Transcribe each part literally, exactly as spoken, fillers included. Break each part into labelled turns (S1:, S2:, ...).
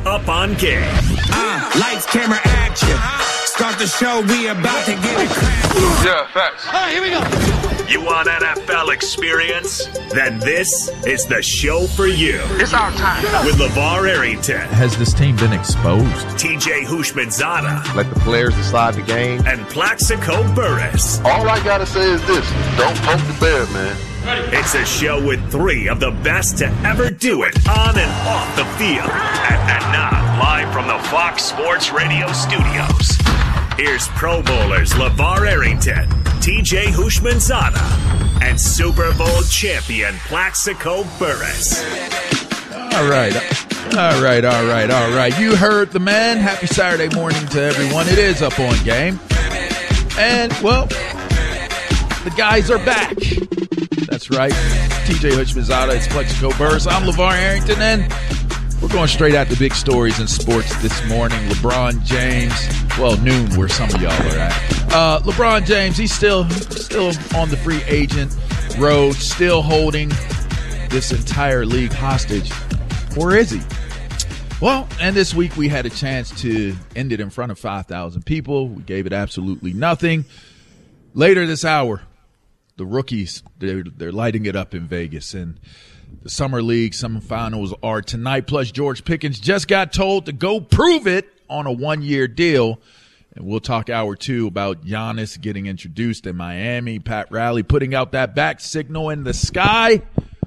S1: Up on Game.
S2: Uh, lights, camera, action. Start the show, we about to get it cracking.
S3: Yeah, facts.
S4: All right, here we go.
S1: You want N F L experience? Then this is the show for you.
S3: It's our time.
S1: With LeVar Arrington.
S5: Has this team been exposed?
S1: T J Houshmandzadeh.
S6: Let the players decide the game.
S1: And Plaxico Burress.
S3: All I gotta say is this. Don't poke the bear, man.
S1: It's a show with three of the best to ever do it on and off the field. And, and now, live from the Fox Sports Radio studios, here's Pro Bowlers LeVar Arrington, T J Houshmandzadeh, and Super Bowl champion Plaxico Burress.
S5: All right. All right, all right, all right. You heard the man. Happy Saturday morning to everyone. It is Up on Game. And, well, the guys are back. That's right. T J Houshmandzadeh, it's Plaxico Burress. I'm LeVar Arrington, and we're going straight at the big stories in sports this morning. LeBron James, well, noon where some of y'all are at. Uh, LeBron James, he's still still on the free agent road, still holding this entire league hostage. Or is he? Well, and this week we had a chance to end it in front of five thousand people. We gave it absolutely nothing. Later this hour, the rookies, they're, they're lighting it up in Vegas. And the Summer League semifinals are tonight. Plus, George Pickens just got told to go prove it on a one-year deal. And we'll talk hour two about Giannis getting introduced in Miami. Pat Riley putting out that back signal in the sky.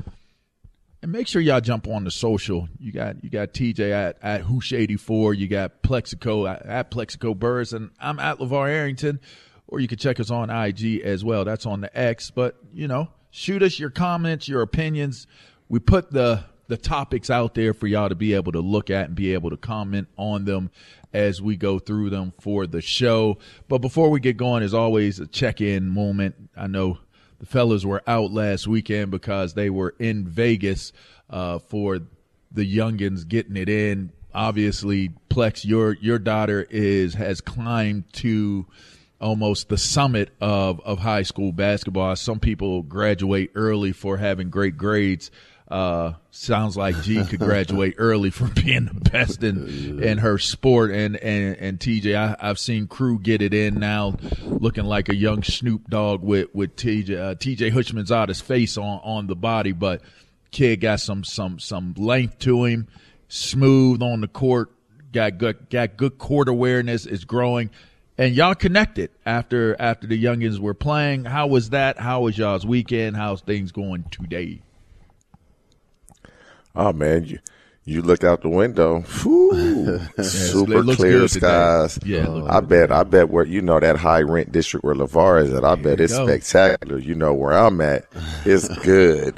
S5: And make sure y'all jump on the social. You got you got T J at, at Hoosh eighty-four. You got Plaxico at, at Plaxico Burress. And I'm at LeVar Arrington. Or you can check us on I G as well. That's on the X. But, you know, shoot us your comments, your opinions. We put the the topics out there for y'all to be able to look at and be able to comment on them as we go through them for the show. But before we get going, as always, a check-in moment. I know the fellas were out last weekend because they were in Vegas uh, for the youngins getting it in. Obviously, Plex, your your daughter is has climbed to almost the summit of, of high school basketball. Some people graduate early for having great grades. Uh, sounds like G could graduate early for being the best in, in her sport. And, and, and T J, I, I've seen Crew get it in now, looking like a young Snoop Dogg with, with T J, uh, T J Houshmandzadeh's face on, on the body. But kid got some, some, some length to him, smooth on the court, got good, got good court awareness, is growing. And y'all connected after after the youngins were playing. How was that? How was y'all's weekend? How's things going today?
S6: Oh, man, you you look out the window, whew, super clear skies.
S5: Yeah,
S6: uh, I bet, I bet where, you know, that high rent district where LeVar is at, I bet it's go. spectacular. You know, where I'm at, it's good.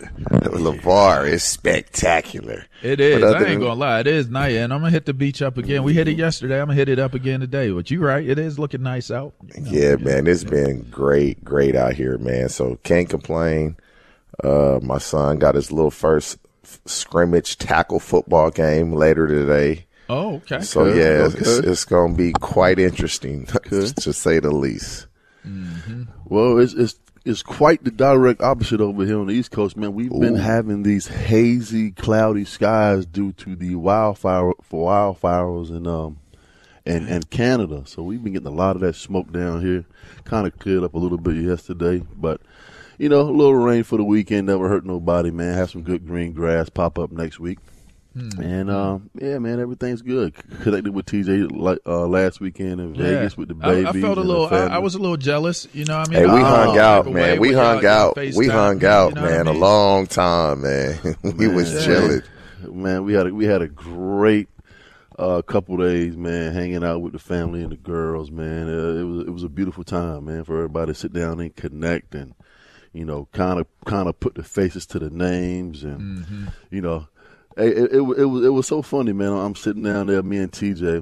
S6: LeVar is spectacular.
S5: It is. I ain't going to lie. It is nice. And I'm going to hit the beach up again. We hit it yesterday. I'm going to hit it up again today. But you're right. It is looking nice out. You know,
S6: yeah, man. It's yeah. been great, great out here, man. So can't complain. Uh, my son got his little first scrimmage tackle football game later today.
S5: Oh, okay.
S6: So, good. yeah, it's, it's, it's going to be quite interesting, to say the least.
S7: Mm-hmm. Well, it's, it's it's quite the direct opposite over here on the East Coast, man. We've Ooh. been having these hazy, cloudy skies due to the wildfire for wildfires in um and and Canada. So we've been getting a lot of that smoke down here. Kind of cleared up a little bit yesterday, but you know, a little rain for the weekend never hurt nobody, man. Have some good green grass pop up next week. Hmm. And, um, yeah, man, everything's good. Connected with T J like, uh, last weekend in Vegas yeah. with the babies.
S5: I, I felt a little, I, I was a little jealous, you know what I mean?
S6: Hey, we
S5: oh,
S6: hung out, man. We hung out. We hung out, you know man, I mean? a long time, man. we man, was yeah. chilling.
S7: Man, we had a, we had a great uh, couple days, man, hanging out with the family and the girls, man. Uh, it was it was a beautiful time, man, for everybody to sit down and connect and, you know, kind of kind of put the faces to the names and, mm-hmm. you know, it, it, it, it was it was so funny, man. I'm sitting down there, me and T J.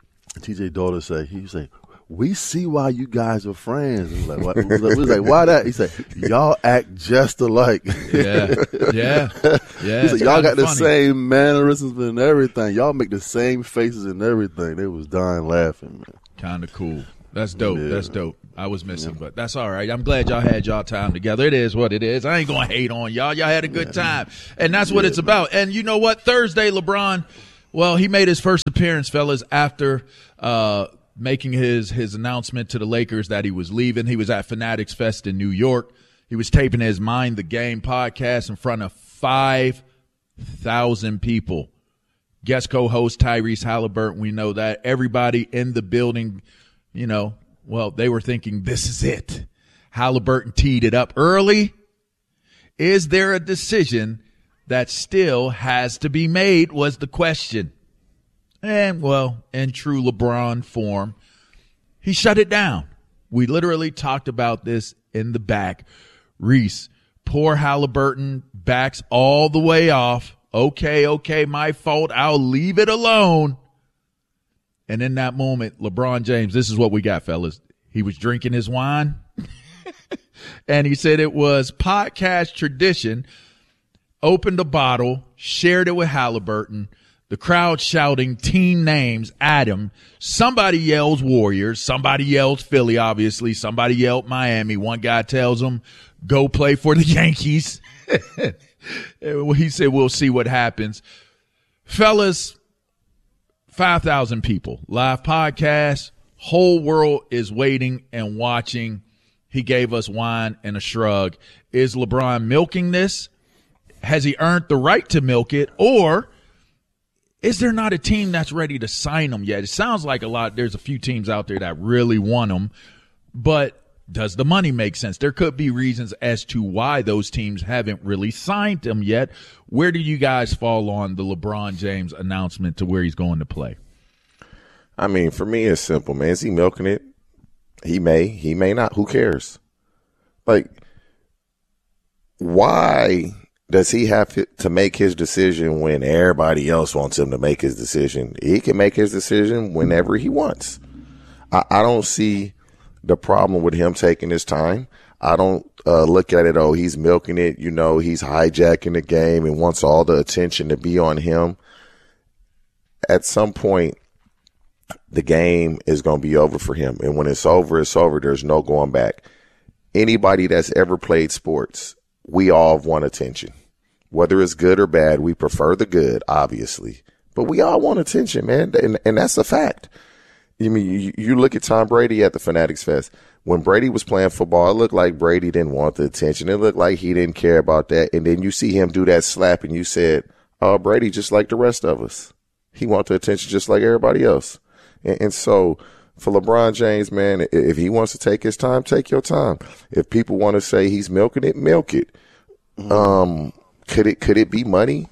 S7: T J daughter say, he say, we see why you guys are friends. We was like, what? We was like, we was like, why that? He said, y'all act just alike.
S5: Yeah, yeah, yeah.
S7: He said, y'all got the funny. same mannerisms and everything. Y'all make the same faces and everything. They was dying laughing, man.
S5: Kind of cool. That's dope.
S7: Yeah.
S5: That's dope. I was missing, yeah. but that's all right. I'm glad y'all had y'all time together. It is what it is. I ain't going to hate on y'all. Y'all had a good yeah. time, and that's what yeah. it's about. And you know what? Thursday, LeBron, Well, he made his first appearance, fellas, after uh, making his his announcement to the Lakers that he was leaving. He was at Fanatics Fest in New York. He was taping his Mind the Game podcast in front of five thousand people. Guest co-host Tyrese Halliburton, we know that. Everybody in the building, you know, well, they were thinking, this is it. Halliburton teed it up early. Is there a decision that still has to be made was the question. And, well, in true LeBron form, he shut it down. We literally talked about this in the back. Reese, poor Halliburton backs all the way off. Okay, okay, my fault. I'll leave it alone. And in that moment, LeBron James, this is what we got, fellas. He was drinking his wine, and he said it was podcast tradition. Opened a bottle, shared it with Halliburton. The crowd shouting team names at him. Somebody yells Warriors. Somebody yells Philly, obviously. Somebody yelled Miami. One guy tells him, go play for the Yankees. He said, we'll see what happens. Fellas, five thousand people. Live podcast. Whole world is waiting and watching. He gave us wine and a shrug. Is LeBron milking this? Has he earned the right to milk it? Or is there not a team that's ready to sign him yet? It sounds like a lot. There's a few teams out there that really want him. But does the money make sense? There could be reasons as to why those teams haven't really signed him yet. Where do you guys fall on the LeBron James announcement to where he's going to play?
S6: I mean, for me, it's simple, man. Is he milking it? He may. He may not. Who cares? Like, why does he have to make his decision when everybody else wants him to make his decision? He can make his decision whenever he wants. I, I don't see the problem with him taking his time. I don't uh, look at it, oh, he's milking it. You know, he's hijacking the game and wants all the attention to be on him. At some point, the game is going to be over for him. And when it's over, it's over. There's no going back. Anybody that's ever played sports, we all want attention. Whether it's good or bad, we prefer the good, obviously. But we all want attention, man. And, and that's a fact. You mean you, you look at Tom Brady at the Fanatics Fest. When Brady was playing football, it looked like Brady didn't want the attention. It looked like he didn't care about that. And then you see him do that slap, and you said, oh, Brady just like the rest of us. He wants the attention just like everybody else. And, and so for LeBron James, man, if he wants to take his time, take your time. If people want to say he's milking it, milk it. Um, could it could it be money?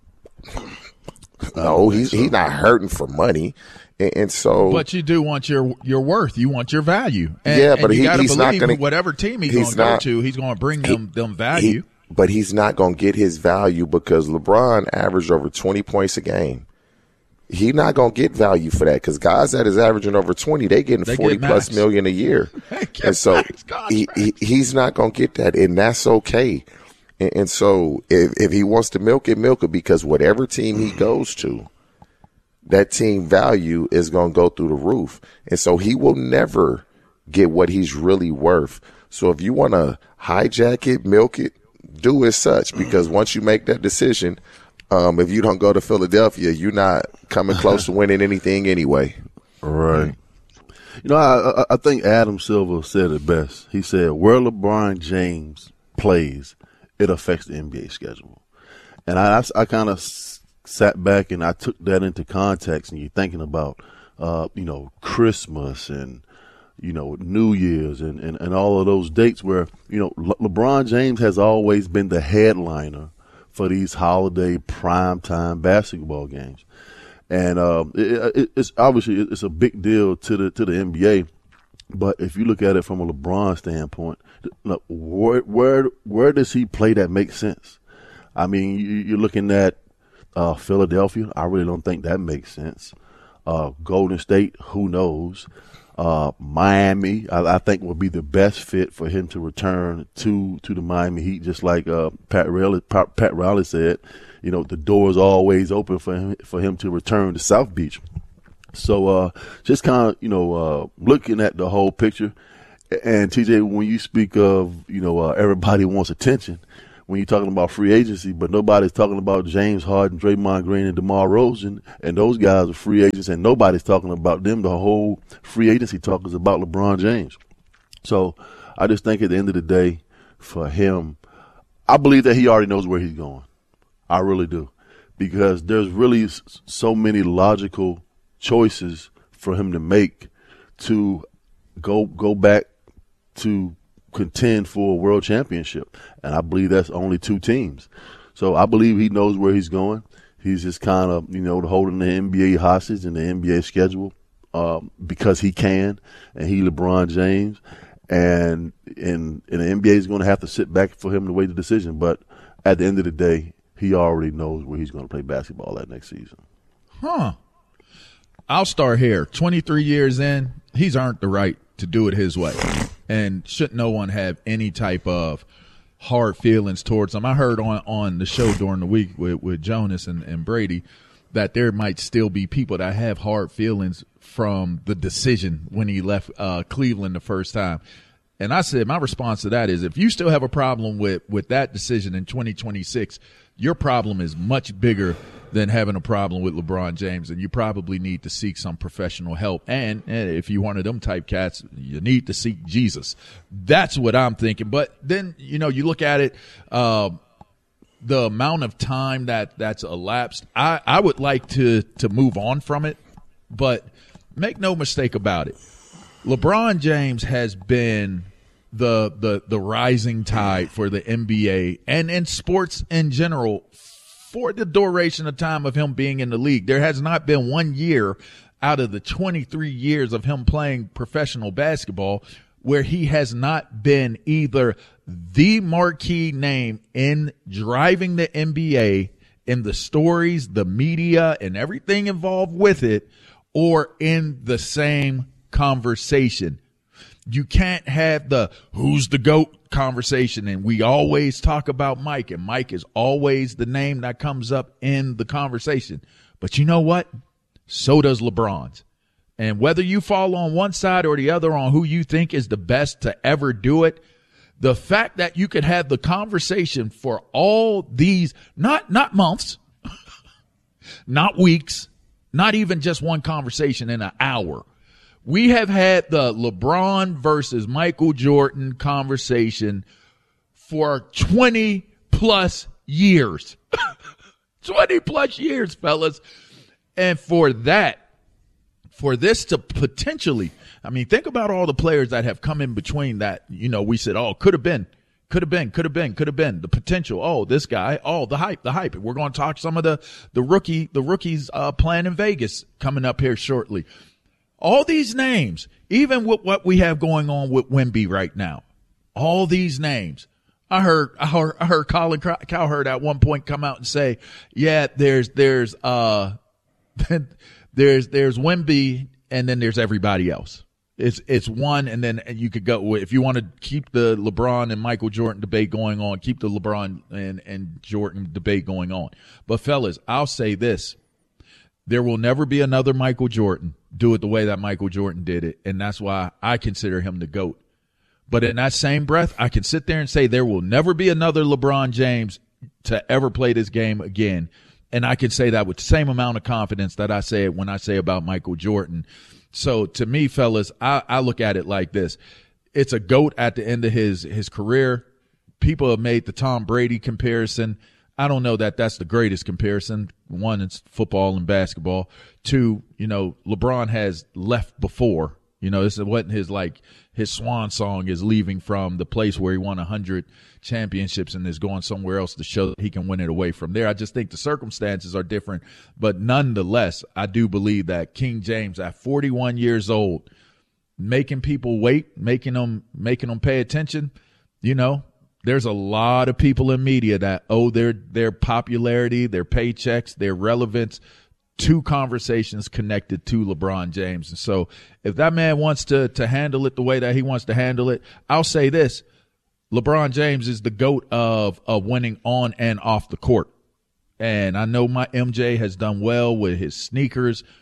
S6: No, he's so. he's not hurting for money. And so,
S5: but you do want your your worth. You want your value. And,
S6: yeah, but
S5: and you
S6: he,
S5: gotta
S6: he's
S5: believe
S6: not going to
S5: whatever team he's, he's going to go to. He's going to bring them he, them value.
S6: He, but he's not going to get his value because LeBron averaged over twenty points a game. He's not going to get value for that because guys that is averaging over twenty, they getting they forty get plus million a year, and so he, he he's not going to get that, and that's okay. And, and so if if he wants to milk it, milk it because whatever team he goes to, that team value is going to go through the roof. And so he will never get what he's really worth. So if you want to hijack it, milk it, do as such, because once you make that decision, um, if you don't go to Philadelphia, you're not coming close to winning anything anyway.
S7: Right. You know, I, I think Adam Silver said it best. He said, where LeBron James plays, it affects the N B A schedule. And I, I, I kind of sat back and I took that into context, and you're thinking about, uh, you know, Christmas and, you know, New Year's and, and, and all of those dates where, you know, Le- LeBron James has always been the headliner for these holiday primetime basketball games. And um, it, it, it's obviously it's a big deal to the to the N B A. But if you look at it from a LeBron standpoint, look, where where where does he play that makes sense? I mean, you, you're looking at Uh, Philadelphia, I really don't think that makes sense. Uh, Golden State, who knows? Uh, Miami, I, I think would be the best fit for him to return to to the Miami Heat, just like uh, Pat Riley, Pat, Pat Riley said. You know, the door is always open for him for him to return to South Beach. So, uh, just kind of, you know, uh, looking at the whole picture. And T J, when you speak of, you know, uh, everybody wants attention. when you're talking about free agency, but nobody's talking about James Harden, Draymond Green, and DeMar DeRozan, and those guys are free agents, and nobody's talking about them. The whole free agency talk is about LeBron James. So I just think at the end of the day, for him, I believe that he already knows where he's going. I really do, because there's really so many logical choices for him to make to go go back to contend for a world championship. And I believe that's only two teams. So I believe he knows where he's going. He's just kind of, you know, holding the N B A hostage and the N B A schedule um, because he can, and he LeBron James. And, and, and the N B A is going to have to sit back for him to wait the decision. But at the end of the day, he already knows where he's going to play basketball that next season.
S5: Huh. I'll start here. twenty-three years in, he's earned the right to do it his way. And should no one have any type of hard feelings towards him. I heard on, on the show during the week with, with Jonas and, and Brady that there might still be people that have hard feelings from the decision when he left uh, Cleveland the first time. And I said my response to that is, if you still have a problem with, with that decision in twenty twenty-six, your problem is much bigger than having a problem with LeBron James, and you probably need to seek some professional help. And, and if you're one of them type cats, you need to seek Jesus. That's what I'm thinking. But then, you know, you look at it, uh, the amount of time that that's elapsed, I, I would like to, to move on from it. But make no mistake about it, LeBron James has been the the the rising tide for the N B A and in sports in general for the duration of time of him being in the league. There has not been one year out of the twenty-three years of him playing professional basketball where he has not been either the marquee name in driving the N B A, in the stories, the media, and everything involved with it, or in the same conversation. You can't have the who's the GOAT conversation, and we always talk about Mike, and Mike is always the name that comes up in the conversation. But you know what? So does LeBron's. And whether you fall on one side or the other on who you think is the best to ever do it, the fact that you could have the conversation for all these, not not months, not weeks, not even just one conversation in an hour. We have had the LeBron versus Michael Jordan conversation for twenty plus years. twenty plus years, fellas. And for that, for this to potentially, I mean, think about all the players that have come in between that, you know, we said, oh, could have been, could have been, could have been, could have been, the potential. Oh, this guy, oh, the hype, the hype. We're going to talk some of the, the rookie, the rookies uh, playing in Vegas coming up here shortly. All these names, even with what we have going on with Wemby right now, all these names. I heard, I heard, I heard Colin Cowherd at one point come out and say, yeah, there's, there's, uh, there's, there's Wemby and then there's everybody else. It's, it's one, and then you could go, if you want to keep the LeBron and Michael Jordan debate going on, keep the LeBron and, and Jordan debate going on. But fellas, I'll say this. There will never be another Michael Jordan do it the way that Michael Jordan did it, and that's why I consider him the GOAT. But in that same breath, I can sit there and say there will never be another LeBron James to ever play this game again, and I can say that with the same amount of confidence that I say it when I say about Michael Jordan. So to me, fellas, I, I look at it like this. It's a GOAT at the end of his, his career. People have made the Tom Brady comparison. I don't know that that's the greatest comparison. One, it's football and basketball. Two, you know, LeBron has left before. You know, this is what his, like, his swan song is leaving from the place where he won one hundred championships and is going somewhere else to show that he can win it away from there. I just think the circumstances are different. But nonetheless, I do believe that King James, at forty-one years old, making people wait, making them, making them pay attention, you know, there's a lot of people in media that owe their, their popularity, their paychecks, their relevance to conversations connected to LeBron James. And so if that man wants to, to handle it the way that he wants to handle it, I'll say this. LeBron James is the GOAT of, of winning on and off the court. And I know my M J has done well with his sneakers.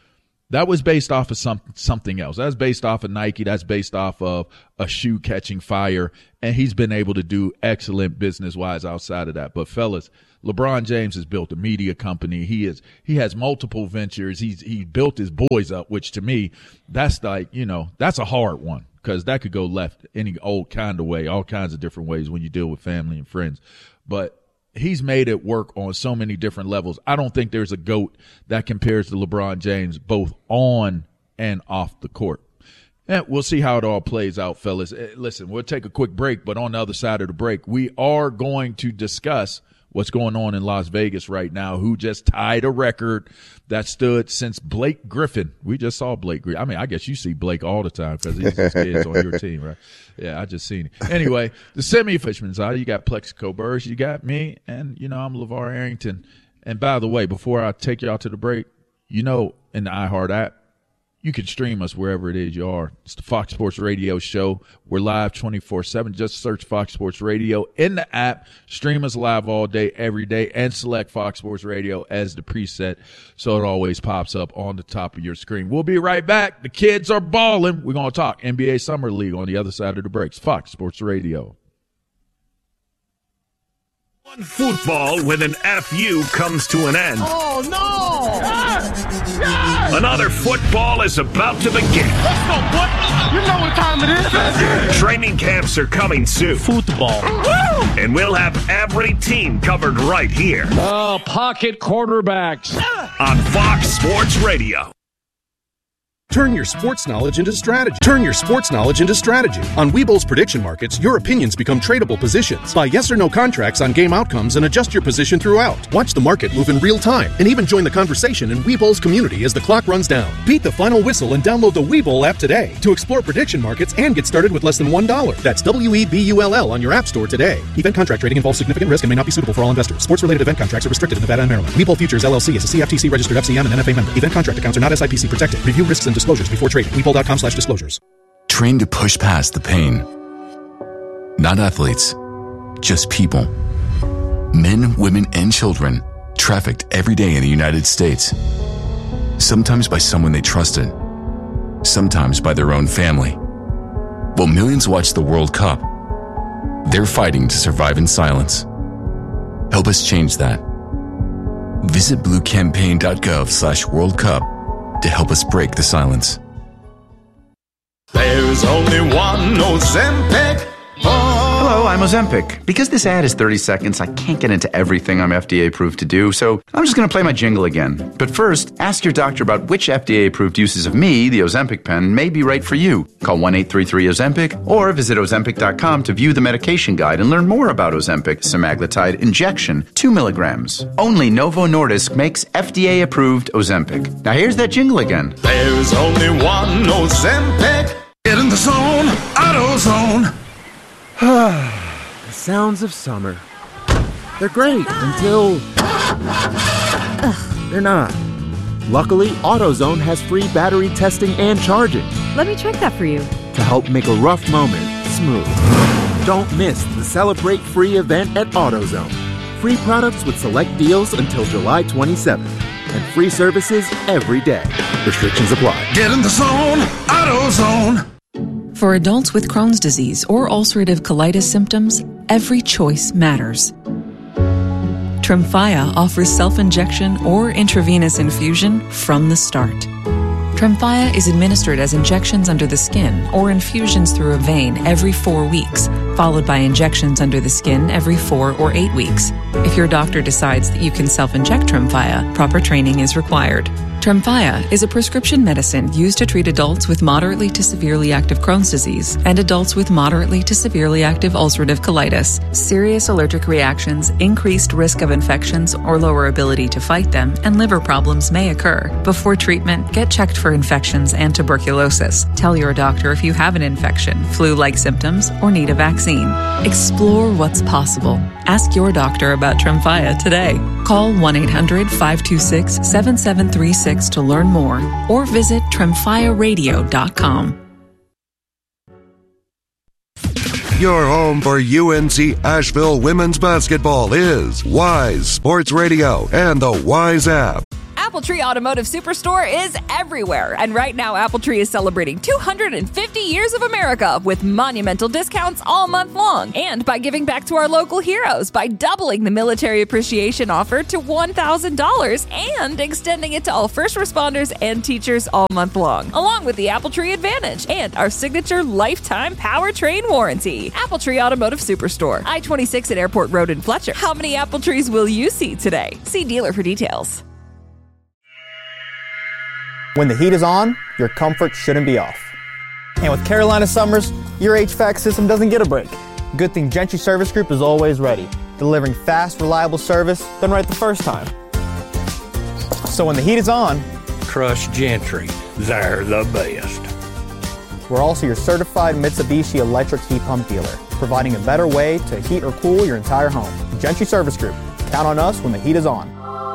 S5: That was based off of some, something else. That's based off of Nike. That's based off of a shoe catching fire. And he's been able to do excellent business-wise outside of that. But, fellas, LeBron James has built a media company. He is he has multiple ventures. He's he built his boys up, which to me, that's like, you know, that's a hard one because that could go left any old kind of way, all kinds of different ways when you deal with family and friends. But he's made it work on so many different levels. I don't think there's a GOAT that compares to LeBron James both on and off the court. And we'll see how it all plays out, fellas. Listen, we'll take a quick break, but on the other side of the break, we are going to discuss what's going on in Las Vegas right now, who just tied a record that stood since Blake Griffin. We just saw Blake Griffin. I mean, I guess you see Blake all the time because he's his kids on your team, right? Yeah, I just seen it. Anyway, the semi-official side, you got Plexico Burress, you got me, and, you know, I'm LeVar Arrington. And by the way, before I take y'all to the break, you know, in the iHeart app, you can stream us wherever it is you are. It's the Fox Sports Radio show. We're live twenty-four seven. Just search Fox Sports Radio in the app. Stream us live all day, every day, and select Fox Sports Radio as the preset so it always pops up on the top of your screen. We'll be right back. The kids are balling. We're going to talk N B A Summer League on the other side of the breaks. Fox Sports Radio.
S1: One football with an F U comes to an end.
S2: Oh, no! Yes! Yes!
S1: Another football is about to begin.
S2: Let's go, boy! You know what time it is.
S1: Training camps are coming soon.
S4: Football.
S2: Woo!
S1: And we'll have every team covered right here.
S4: Oh, pocket quarterbacks.
S1: On Fox Sports Radio.
S8: Turn your sports knowledge into strategy. Turn your sports knowledge into strategy. On Webull's prediction markets, your opinions become tradable positions. Buy yes or no contracts on game outcomes and adjust your position throughout. Watch the market move in real time and even join the conversation in Webull's community as the clock runs down. Beat the final whistle and download the Webull app today to explore prediction markets and get started with less than one dollar. That's W E B U L L on your app store today. Event contract trading involves significant risk and may not be suitable for all investors. Sports-related event contracts are restricted in Nevada and Maryland. Webull Futures L L C is a C F T C registered F C M and N F A member. Event contract accounts are not S I P C protected. Review risks and disclosures before trading. Webull.com slash disclosures.
S9: Train to push past the pain. Not athletes, just people. Men, women, and children trafficked every day in the United States. Sometimes by someone they trusted. Sometimes by their own family. While millions watch the World Cup, they're fighting to survive in silence. Help us change that. Visit bluecampaign.gov slash World Cup to help us break the silence.
S10: There's only one Ozempic.
S11: Hello, I'm Ozempic. Because this ad is thirty seconds, I can't get into everything I'm F D A approved to do, so I'm just going to play my jingle again. But first, ask your doctor about which F D A approved uses of me, the Ozempic pen, may be right for you. Call one eight three three Ozempic or visit Ozempic dot com to view the medication guide and learn more about Ozempic semaglutide injection, two milligrams. Only Novo Nordisk makes F D A approved Ozempic. Now here's that jingle again.
S10: There's only one Ozempic. Get in the zone, AutoZone.
S12: The sounds of summer. They're great until they're not. Luckily, AutoZone has free battery testing and charging
S13: Let me check that for you.
S12: to help make a rough moment smooth. Don't miss the Celebrate Free event at AutoZone. Free products with select deals until July twenty-seventh. And free services every day. Restrictions apply.
S10: Get in the zone, AutoZone.
S14: For adults with Crohn's disease or ulcerative colitis symptoms, every choice matters. Tremfya offers self-injection or intravenous infusion from the start. Tremfya is administered as injections under the skin or infusions through a vein every four weeks, followed by injections under the skin every four or eight weeks. If your doctor decides that you can self-inject Tremfya, proper training is required. Tremfya is a prescription medicine used to treat adults with moderately to severely active Crohn's disease and adults with moderately to severely active ulcerative colitis. Serious allergic reactions, increased risk of infections or lower ability to fight them, and liver problems may occur. Before treatment, get checked for infections and tuberculosis. Tell your doctor if you have an infection, flu-like symptoms, or need a vaccine. Explore what's possible. Ask your doctor about Tremfya today. Call one eight hundred five two six seven seven three six to learn more or visit tremfya radio dot com.
S15: Your home for U N C Asheville women's basketball is Wise Sports Radio and the Wise app.
S13: Apple Tree Automotive Superstore is everywhere. And right now, Apple Tree is celebrating two hundred fifty years of America with monumental discounts all month long. And by giving back to our local heroes by doubling the military appreciation offer to one thousand dollars and extending it to all first responders and teachers all month long, along with the Apple Tree Advantage and our signature lifetime powertrain warranty. Apple Tree Automotive Superstore, I twenty-six at Airport Road in Fletcher. How many Apple trees will you see today? See dealer for details.
S16: When the heat is on, your comfort shouldn't be off. And with Carolina summers, your H V A C system doesn't get a break. Good thing Gentry Service Group is always ready, delivering fast, reliable service done right the first time. So when the heat is on,
S17: trust Gentry. They're the best.
S16: We're also your certified Mitsubishi electric heat pump dealer, providing a better way to heat or cool your entire home. Gentry Service Group. Count on us when the heat is on.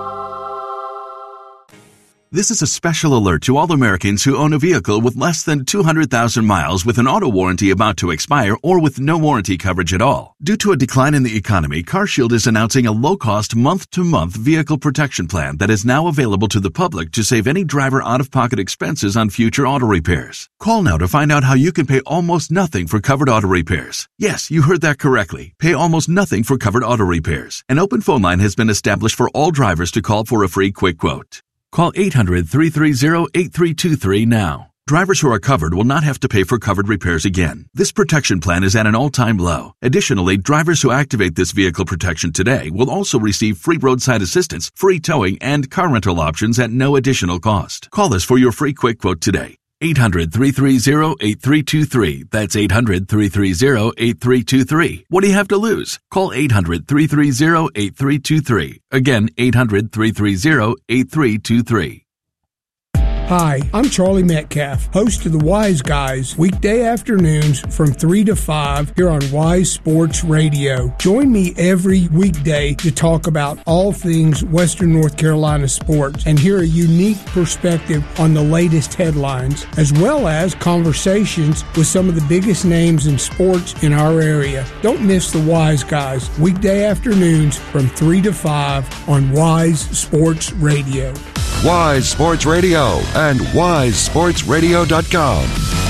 S18: This is a special alert to all Americans who own a vehicle with less than two hundred thousand miles with an auto warranty about to expire or with no warranty coverage at all. Due to a decline in the economy, CarShield is announcing a low-cost month-to-month vehicle protection plan that is now available to the public to save any driver out-of-pocket expenses on future auto repairs. Call now to find out how you can pay almost nothing for covered auto repairs. Yes, you heard that correctly. Pay almost nothing for covered auto repairs. An open phone line has been established for all drivers to call for a free quick quote. Call eight hundred, three three zero, eight three two three now. Drivers who are covered will not have to pay for covered repairs again. This protection plan is at an all-time low. Additionally, drivers who activate this vehicle protection today will also receive free roadside assistance, free towing, and car rental options at no additional cost. Call us for your free quick quote today. eight hundred, three three zero, eight three two three. That's eight hundred, three three zero, eight three two three. What do you have to lose? Call eight hundred, three three zero, eight three two three. Again, eight hundred, three three zero, eight three two three.
S19: Hi, I'm Charlie Metcalf, host of the Wise Guys, weekday afternoons from three to five here on Wise Sports Radio. Join me every weekday to talk about all things Western North Carolina sports and hear a unique perspective on the latest headlines, as well as conversations with some of the biggest names in sports in our area. Don't miss the Wise Guys, weekday afternoons from three to five on Wise Sports Radio.
S15: Wise Sports Radio and wise sports radio dot com.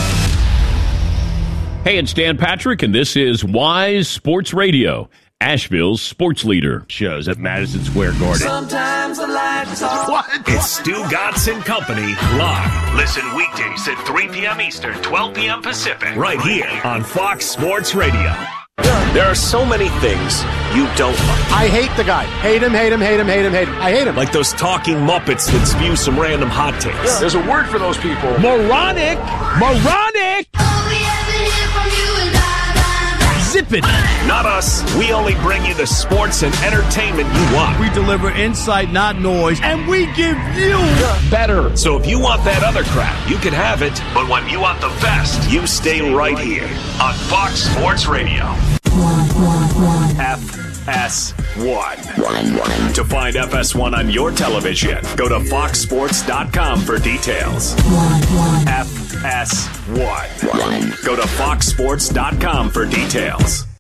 S4: Hey, it's Dan Patrick, and this is Wise Sports Radio, Asheville's sports leader. Shows at Madison Square Garden.
S1: Sometimes the lights are what? It's Stu Gatz and Company live. Listen weekdays at three p.m. Eastern, twelve p.m. Pacific, right here on Fox Sports Radio. There are so many things you don't like.
S20: I hate the guy. Hate him, hate him, hate him, hate him, hate him. I hate him.
S1: Like those talking Muppets that spew some random hot takes.
S20: Yeah. There's a word for those people.
S4: Moronic! Moronic! Zippin'!
S1: Not us. We only bring you the sports and entertainment you want.
S21: We deliver insight, not noise, and we give you
S1: better. So if you want that other crap, you can have it. But when you want the best, you stay right here on Fox Sports Radio. F S one. To find F S one on your television, go to fox sports dot com for details. F S one. Go to fox sports dot com for details.